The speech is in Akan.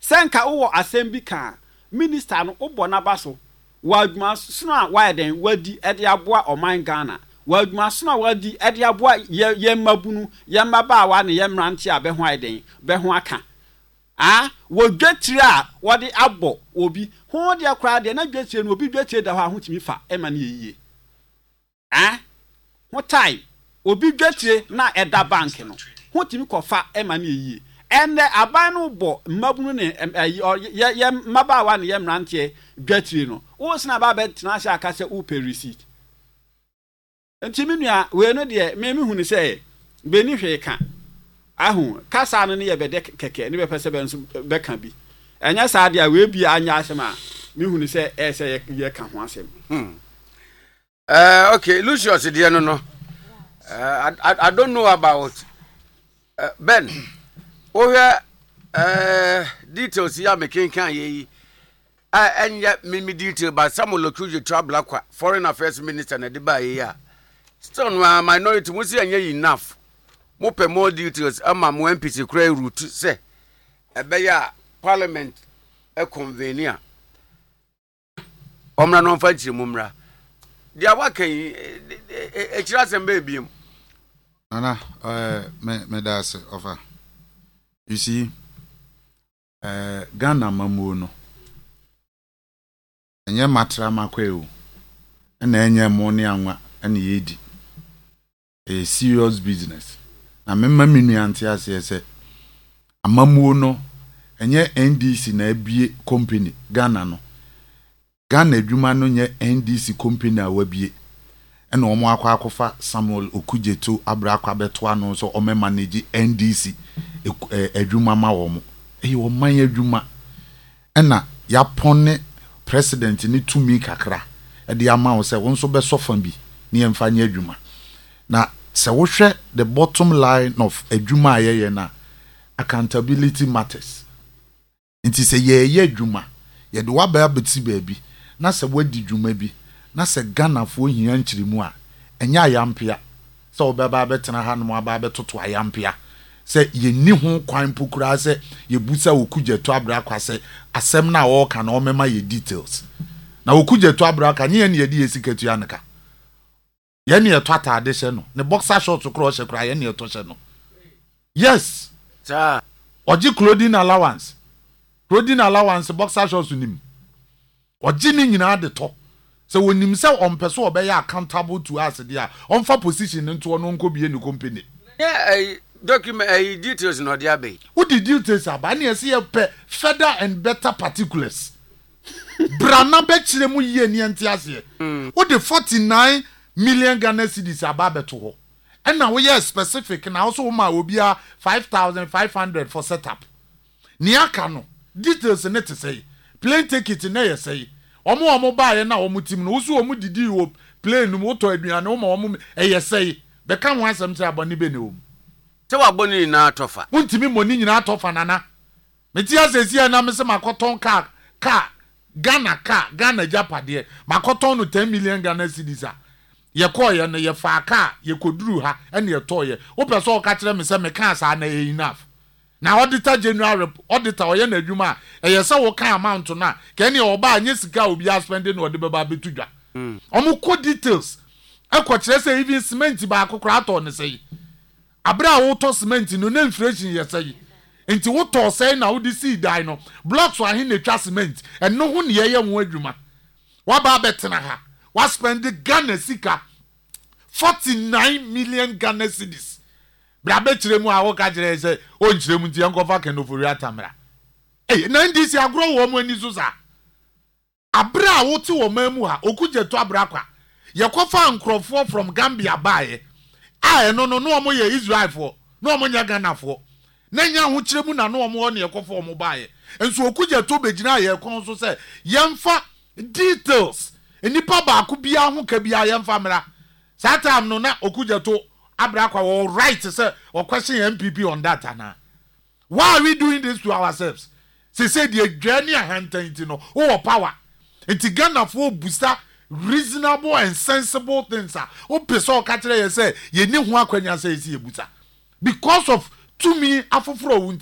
senka wo assembly kan minister no obo na baso wadwuma so na widen wadi ede aboa oman Ghana wadwuma so na wadi ede aboa ye mabunu ye mabaawa ne ye mrante a be ho aiden be ho aka wodwatire a wode abo obi ho de akra de na dwatire no obi dwatire da ho ahotimi fa ema ne yiye ho time obi dwatire na eda bank no ho timi kofa ema ne yiye ende aban no bo mabunu ne ye mabaawa ne ye mrante dwatire no wo sina ba be tena sha aka se u pay receipt ntimi nua we no de me hunu se be ni hwe ka ahu kasa no ne ye be de keke ne be pese be nso be ka bi enya sa de a we bi anya asema me hunu se ese ye ka ho asem okay Lucius de no I don't know about Ben details ya making kan ye enya me detail by Samuel Okudzeto travel foreign affairs minister na de ba ye ya still no minority we say enya enough mo pe more details ama mo MPC kra route say ebe ya parliament convene a omra no fa chire mumra dia wakan e chira sembe biem Nana me das offer. You see, Ghana mamu no. Enye matra makwe o. Na enye money anwa na yedi. A serious business. Na memma minu ante ase se amamu no enye NDC na abie company Ghana no. Ghana adwuma no nye NDC company a wabie. And omo akwa Samuel Okudzeto abrakwa beto ano so ome manage NDC adwuma ma womo wo man adwuma na ya pone president ni tumi kakra e de ama wo se won so be sofan bi ni emfa nya adwuma na se wo hwe the bottom line of adwuma ayeye na accountability matters nti se ye adwuma ye de wa ba beti baabi na se wadi dwuma bi na se Ghana fo hia nkyirimu a enya ayampia se obeba betena ha no aba betoto ayampia se ye ni ho kwan pokura se ye busa Okudzeto abrakwa se asem na wo ka na o mema ye details na Okudzeto abrakwa nye ne ye di esikatu anaka ye ne eto atade hye no ne boxer short kro hye kra ye ne eto hye no yes sir oji clothing allowance boxer shorts nim oji ni nyina de to so when him say on person obey accountable to us there on for position into no nko bie ni company yeah document details no there be what the details aba na say further and better particulars brana be kire mu ye ni ante ase what the 49 million Ghana cedis aba beto ho and now we are specific na also ma obia 5,500 for setup ni aka no details ne te say plane ticket na ye say omo baaye na omo tim no usu omo didi wo plane no moto aduane omo eyesei be ka ho asem ti abone be ne om te wa boni na atofa untimi moni nyina atofa nana meti asesi na me se makoton car Ghana Japade makoton no 10 million Ghana cedis a ye koye no ye fa car ye koduru ha ene ye toye wo pese o ka kire me se me ka asa na enough na auditor general auditor oye na adwuma eyese wo kan amount na ke ne oba anye sika obi spending no de beba betudwa omo ko details akwa say even cement ba akokra ato ne say abra wo to cement no na inflation ye say enti wo to say na wo di seed dai no blocks wa hin na twa cement eno ho ne ye wo adwuma wa ba betena ha wa spend Ghana sika 49 million Ghana cedis brabe chiremu a wo ka kire se o chiremu ti enkofa kenofori atamra na ndisi agro wo mo ani so sa abra wo ti wo mamu ha Okudzeto abrakwa ye kofa nkrofo from Gambia baaye no mo ye Israel fo no mo nya Ghana fo na nya ho chiremu na no mo ne ye kofa mo baaye enso Okudzeto begina ye kon so se yemfa details enipa ba ko bia ho ka bia yemfa mra satam no na Okudzeto abrakwa will right say or question MPP on that na why are we doing this to ourselves say the journey ahantan no o power enti Ghana for booster reasonable and sensible things are o person ka kire say ye ni ho akwanya say esi ebuta because of to me afoforo